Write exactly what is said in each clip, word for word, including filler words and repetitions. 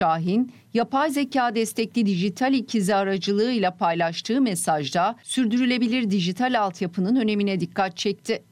Şahin, yapay zeka destekli dijital ikizi aracılığıyla paylaştığı mesajda sürdürülebilir dijital altyapının önemine dikkat çekti.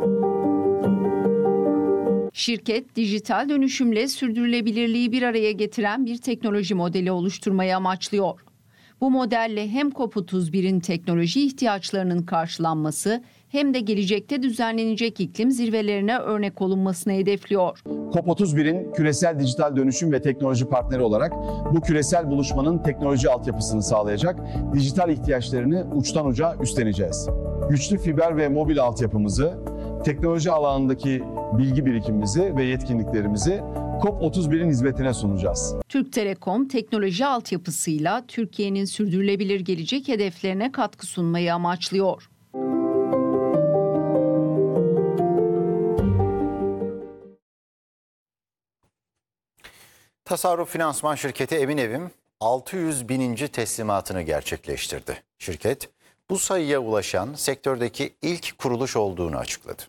Şirket, dijital dönüşümle sürdürülebilirliği bir araya getiren bir teknoloji modeli oluşturmayı amaçlıyor. Bu modelle hem COP otuz birin teknoloji ihtiyaçlarının karşılanması hem de gelecekte düzenlenecek iklim zirvelerine örnek olunmasını hedefliyor. COP otuz birin küresel dijital dönüşüm ve teknoloji partneri olarak bu küresel buluşmanın teknoloji altyapısını sağlayacak dijital ihtiyaçlarını uçtan uca üstleneceğiz. Güçlü fiber ve mobil altyapımızı, teknoloji alanındaki bilgi birikimimizi ve yetkinliklerimizi COP otuz birin hizmetine sunacağız. Türk Telekom teknoloji altyapısıyla Türkiye'nin sürdürülebilir gelecek hedeflerine katkı sunmayı amaçlıyor. Tasarruf finansman şirketi Eminevim altı yüz bininci teslimatını gerçekleştirdi. Şirket bu sayıya ulaşan sektördeki ilk kuruluş olduğunu açıkladı.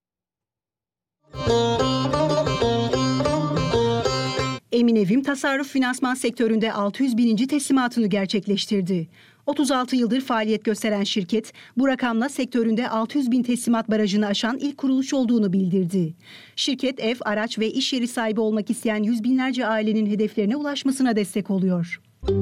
Eminevim tasarruf finansman sektöründe altı yüz bininci teslimatını gerçekleştirdi. otuz altı yıldır faaliyet gösteren şirket bu rakamla sektöründe altı yüz bin teslimat barajını aşan ilk kuruluş olduğunu bildirdi. Şirket ev, araç ve iş yeri sahibi olmak isteyen yüz binlerce ailenin hedeflerine ulaşmasına destek oluyor.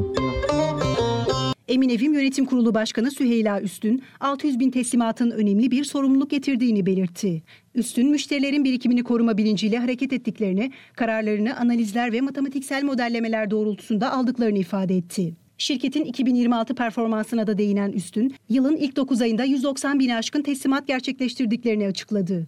Eminevim Yönetim Kurulu Başkanı Süheyla Üstün, altı yüz bin teslimatın önemli bir sorumluluk getirdiğini belirtti. Üstün, müşterilerin birikimini koruma bilinciyle hareket ettiklerini, kararlarını analizler ve matematiksel modellemeler doğrultusunda aldıklarını ifade etti. Şirketin iki bin yirmi altı performansına da değinen Üstün, yılın ilk dokuz ayında yüz doksan bini aşkın teslimat gerçekleştirdiklerini açıkladı.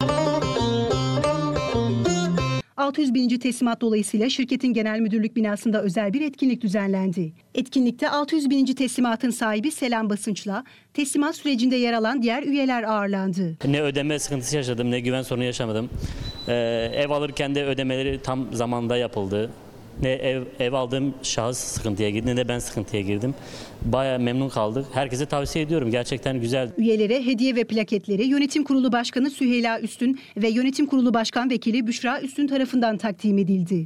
altı yüz bininci teslimat dolayısıyla şirketin genel müdürlük binasında özel bir etkinlik düzenlendi. Etkinlikte altı yüz bininci teslimatın sahibi Selam Basınç'la teslimat sürecinde yer alan diğer üyeler ağırlandı. Ne ödeme sıkıntısı yaşadım, ne güven sorunu yaşamadım. Ee, ev alırken de ödemeleri tam zamanda yapıldı. Ne ev, ev aldığım şahıs sıkıntıya girdi ne de ben sıkıntıya girdim. Bayağı memnun kaldık. Herkese tavsiye ediyorum. Gerçekten güzel. Üyelere hediye ve plaketleri Yönetim Kurulu Başkanı Süheyla Üstün ve Yönetim Kurulu Başkan Vekili Büşra Üstün tarafından takdim edildi.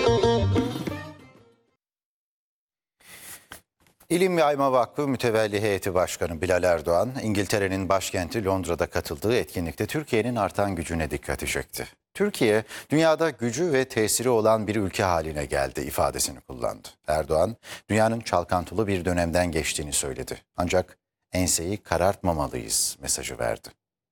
İlim Yayma Vakfı Mütevelli Heyeti Başkanı Bilal Erdoğan, İngiltere'nin başkenti Londra'da katıldığı etkinlikte Türkiye'nin artan gücüne dikkati çekti. Türkiye, dünyada gücü ve tesiri olan bir ülke haline geldi ifadesini kullandı. Erdoğan, dünyanın çalkantılı bir dönemden geçtiğini söyledi. Ancak enseyi karartmamalıyız mesajı verdi.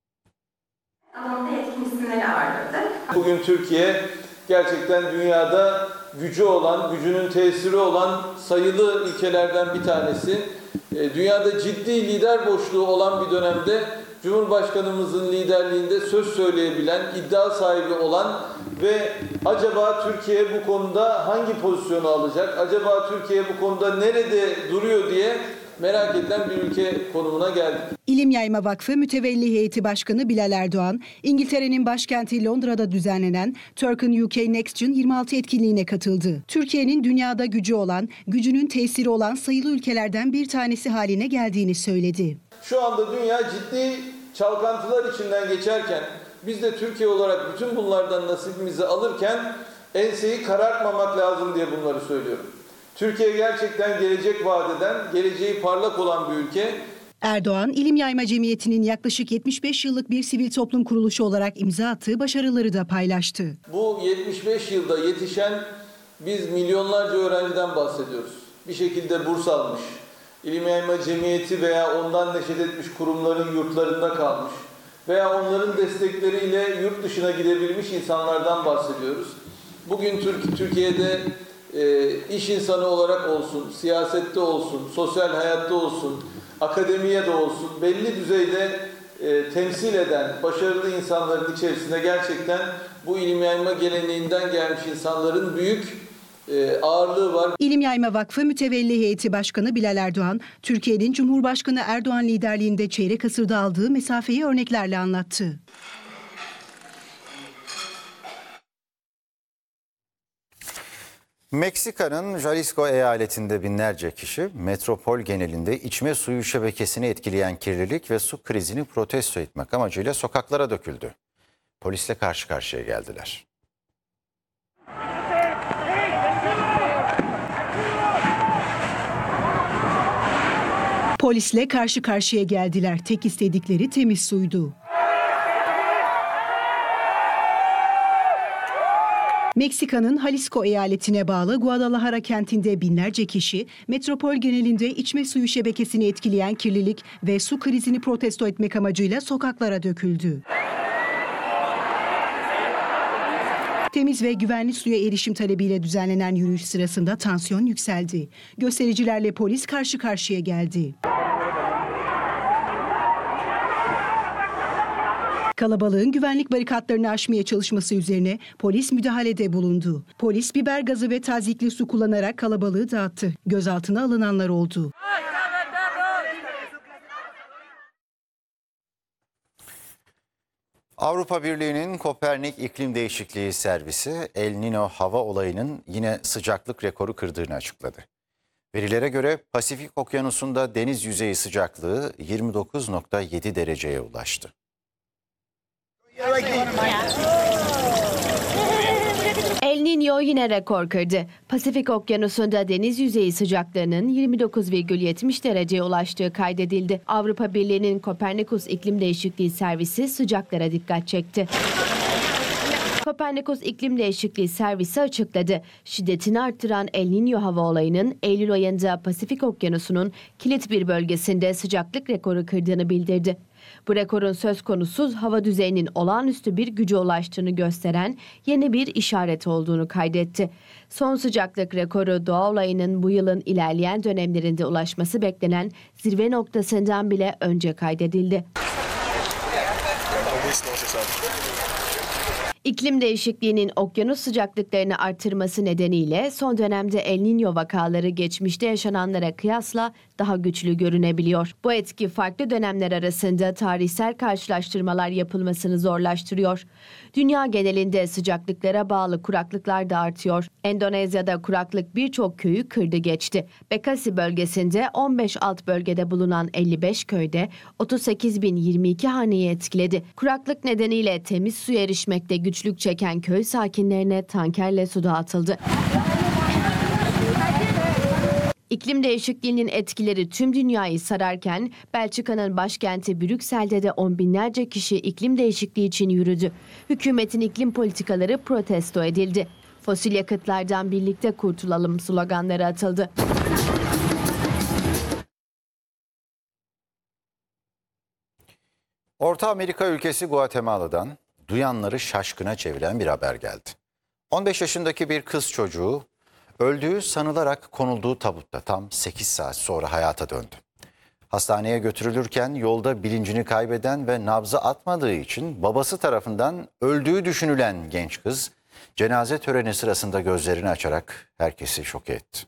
Alanında etkin isimleri ağırladık. Bugün Türkiye gerçekten dünyada gücü olan, gücünün tesiri olan sayılı ülkelerden bir tanesi. Dünyada ciddi lider boşluğu olan bir dönemde Cumhurbaşkanımızın liderliğinde söz söyleyebilen, iddia sahibi olan ve acaba Türkiye bu konuda hangi pozisyonu alacak, acaba Türkiye bu konuda nerede duruyor diye merak edilen bir ülke konumuna geldik. İlim Yayma Vakfı Mütevelli Heyeti Başkanı Bilal Erdoğan, İngiltere'nin başkenti Londra'da düzenlenen Turkin U K Nextgen yirmi altı etkinliğine katıldı. Türkiye'nin dünyada gücü olan, gücünün tesiri olan sayılı ülkelerden bir tanesi haline geldiğini söyledi. Şu anda dünya ciddi çalkantılar içinden geçerken, biz de Türkiye olarak bütün bunlardan nasibimizi alırken enseyi karartmamak lazım diye bunları söylüyorum. Türkiye gerçekten gelecek vaat eden, geleceği parlak olan bir ülke. Erdoğan, İlim Yayma Cemiyeti'nin yaklaşık yetmiş beş yıllık bir sivil toplum kuruluşu olarak imza attığı başarıları da paylaştı. Bu yetmiş beş yılda yetişen biz milyonlarca öğrenciden bahsediyoruz. Bir şekilde burs almış, İlim Yayma Cemiyeti veya ondan neşet etmiş kurumların yurtlarında kalmış veya onların destekleriyle yurt dışına gidebilmiş insanlardan bahsediyoruz. Bugün Türkiye'de e, iş insanı olarak olsun, siyasette olsun, sosyal hayatta olsun, akademiye de olsun belli düzeyde e, temsil eden başarılı insanların içerisinde gerçekten bu ilim yayma geleneğinden gelmiş insanların büyük e, ağırlığı var. İlim Yayma Vakfı Mütevelli Heyeti Başkanı Bilal Erdoğan, Türkiye'nin Cumhurbaşkanı Erdoğan liderliğinde çeyrek asırda aldığı mesafeyi örneklerle anlattı. Meksika'nın Jalisco eyaletinde binlerce kişi metropol genelinde içme suyu şebekesini etkileyen kirlilik ve su krizini protesto etmek amacıyla sokaklara döküldü. Polisle karşı karşıya geldiler. Polisle karşı karşıya geldiler. Tek istedikleri temiz suydu. Meksika'nın Jalisco eyaletine bağlı Guadalajara kentinde binlerce kişi metropol genelinde içme suyu şebekesini etkileyen kirlilik ve su krizini protesto etmek amacıyla sokaklara döküldü. Temiz ve güvenli suya erişim talebiyle düzenlenen yürüyüş sırasında tansiyon yükseldi. Göstericilerle polis karşı karşıya geldi. Kalabalığın güvenlik barikatlarını aşmaya çalışması üzerine polis müdahalede bulundu. Polis biber gazı ve tazyikli su kullanarak kalabalığı dağıttı. Gözaltına alınanlar oldu. Avrupa Birliği'nin Kopernik İklim Değişikliği Servisi El Niño hava olayının yine sıcaklık rekoru kırdığını açıkladı. Verilere göre Pasifik Okyanusu'nda deniz yüzeyi sıcaklığı yirmi dokuz nokta yedi dereceye ulaştı. El Niño yine rekor kırdı. Pasifik Okyanusu'nda deniz yüzeyi sıcaklığının yirmi dokuz virgül yetmiş dereceye ulaştığı kaydedildi. Avrupa Birliği'nin Kopernikus İklim Değişikliği Servisi sıcaklara dikkat çekti. Kopernikus İklim Değişikliği Servisi açıkladı. Şiddetini arttıran El Niño hava olayının Eylül ayında Pasifik Okyanusu'nun kilit bir bölgesinde sıcaklık rekoru kırdığını bildirdi. Bu rekorun söz konusu hava düzeyinin olağanüstü bir güce ulaştığını gösteren yeni bir işaret olduğunu kaydetti. Son sıcaklık rekoru doğa olayının bu yılın ilerleyen dönemlerinde ulaşması beklenen zirve noktasından bile önce kaydedildi. İklim değişikliğinin okyanus sıcaklıklarını artırması nedeniyle son dönemde El Niño vakaları geçmişte yaşananlara kıyasla daha güçlü görünebiliyor. Bu etki farklı dönemler arasında tarihsel karşılaştırmalar yapılmasını zorlaştırıyor. Dünya genelinde sıcaklıklara bağlı kuraklıklar da artıyor. Endonezya'da kuraklık birçok köyü kırdı geçti. Bekasi bölgesinde on beş alt bölgede bulunan elli beş köyde otuz sekiz bin yirmi iki haneyi etkiledi. Kuraklık nedeniyle temiz suya erişmekte güçlük çeken köy sakinlerine tankerle su dağıtıldı. İklim değişikliğinin etkileri tüm dünyayı sararken Belçika'nın başkenti Brüksel'de de on binlerce kişi iklim değişikliği için yürüdü. Hükümetin iklim politikaları protesto edildi. Fosil yakıtlardan birlikte kurtulalım sloganları atıldı. Orta Amerika ülkesi Guatemala'dan duyanları şaşkına çeviren bir haber geldi. on beş yaşındaki bir kız çocuğu öldüğü sanılarak konulduğu tabutta tam sekiz saat sonra hayata döndü. Hastaneye götürülürken yolda bilincini kaybeden ve nabzı atmadığı için babası tarafından öldüğü düşünülen genç kız cenaze töreni sırasında gözlerini açarak herkesi şok etti.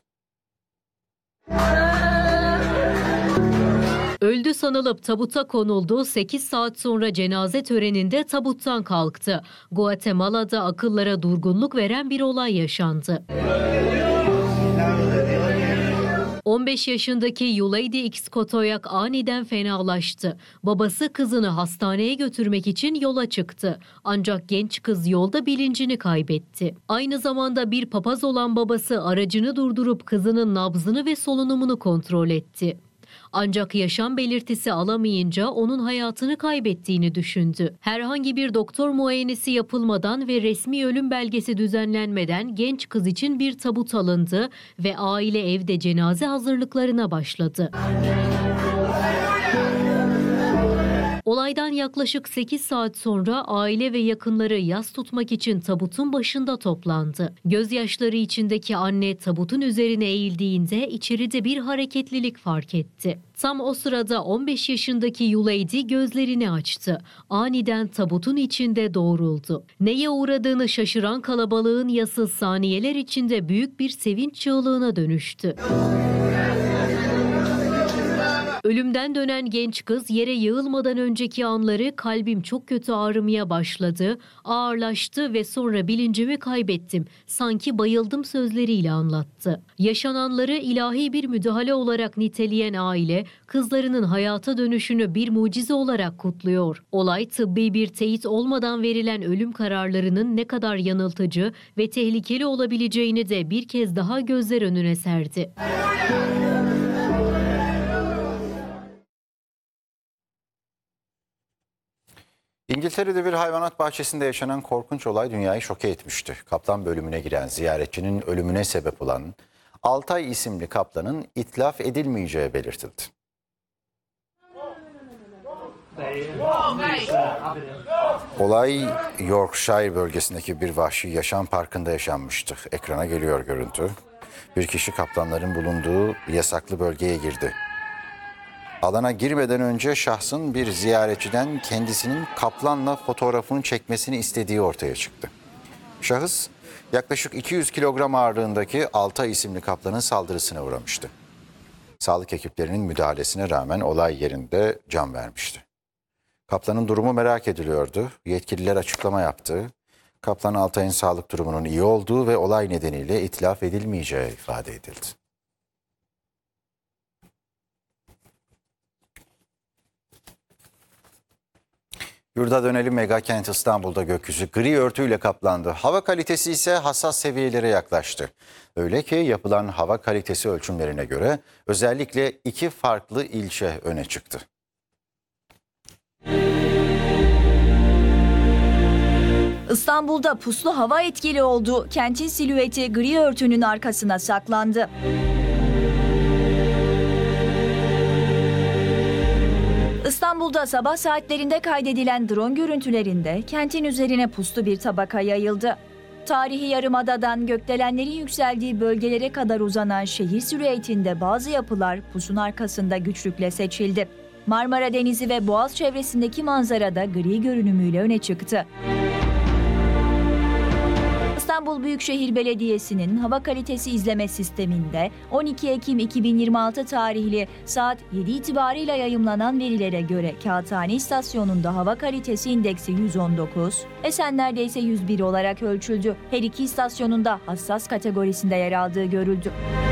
Öldü sanılıp tabuta konuldu, sekiz saat sonra cenaze töreninde tabuttan kalktı. Guatemala'da akıllara durgunluk veren bir olay yaşandı. on beş yaşındaki Yuleydi X Kotoyak aniden fenalaştı. Babası kızını hastaneye götürmek için yola çıktı. Ancak genç kız yolda bilincini kaybetti. Aynı zamanda bir papaz olan babası aracını durdurup kızının nabzını ve solunumunu kontrol etti. Ancak yaşam belirtisi alamayınca onun hayatını kaybettiğini düşündü. Herhangi bir doktor muayenesi yapılmadan ve resmi ölüm belgesi düzenlenmeden genç kız için bir tabut alındı ve aile evde cenaze hazırlıklarına başladı. Olaydan yaklaşık sekiz saat sonra aile ve yakınları yas tutmak için tabutun başında toplandı. Gözyaşları içindeki anne tabutun üzerine eğildiğinde içeride bir hareketlilik fark etti. Tam o sırada on beş yaşındaki Yuleydi gözlerini açtı. Aniden tabutun içinde doğruldu. Neye uğradığını şaşıran kalabalığın yası saniyeler içinde büyük bir sevinç çığlığına dönüştü. Ölümden dönen genç kız yere yığılmadan önceki anları kalbim çok kötü ağrımaya başladı, ağırlaştı ve sonra bilincimi kaybettim, sanki bayıldım sözleriyle anlattı. Yaşananları ilahi bir müdahale olarak niteleyen aile, kızlarının hayata dönüşünü bir mucize olarak kutluyor. Olay tıbbi bir teyit olmadan verilen ölüm kararlarının ne kadar yanıltıcı ve tehlikeli olabileceğini de bir kez daha gözler önüne serdi. İngiltere'de bir hayvanat bahçesinde yaşanan korkunç olay dünyayı şoke etmişti. Kaplan bölümüne giren ziyaretçinin ölümüne sebep olan Altay isimli kaplanın itlaf edilmeyeceği belirtildi. Olay Yorkshire bölgesindeki bir vahşi yaşam parkında yaşanmıştı. Ekrana geliyor görüntü. Bir kişi kaplanların bulunduğu yasaklı bölgeye girdi. Alana girmeden önce şahsın bir ziyaretçiden kendisinin kaplanla fotoğrafını çekmesini istediği ortaya çıktı. Şahıs yaklaşık iki yüz kilogram ağırlığındaki Altay isimli kaplanın saldırısına uğramıştı. Sağlık ekiplerinin müdahalesine rağmen olay yerinde can vermişti. Kaplanın durumu merak ediliyordu. Yetkililer açıklama yaptı. Kaplan Altay'ın sağlık durumunun iyi olduğu ve olay nedeniyle itlaf edilmeyeceği ifade edildi. Yurda dönelim. Megakent İstanbul'da gökyüzü gri örtüyle kaplandı. Hava kalitesi ise hassas seviyelere yaklaştı. Öyle ki yapılan hava kalitesi ölçümlerine göre özellikle iki farklı ilçe öne çıktı. İstanbul'da puslu hava etkili oldu. Kentin silüeti gri örtünün arkasına saklandı. İstanbul'da sabah saatlerinde kaydedilen drone görüntülerinde kentin üzerine puslu bir tabaka yayıldı. Tarihi Yarımada'dan gökdelenlerin yükseldiği bölgelere kadar uzanan şehir silüetinde bazı yapılar pusun arkasında güçlükle seçildi. Marmara Denizi ve Boğaz çevresindeki manzara da gri görünümüyle öne çıktı. İstanbul Büyükşehir Belediyesi'nin hava kalitesi izleme sisteminde on iki Ekim iki bin yirmi altı tarihli saat yedi itibarıyla yayımlanan verilere göre Kağıthane İstasyonu'nda hava kalitesi indeksi yüz on dokuz, Esenler'de ise yüz bir olarak ölçüldü. Her iki istasyonun da hassas kategorisinde yer aldığı görüldü.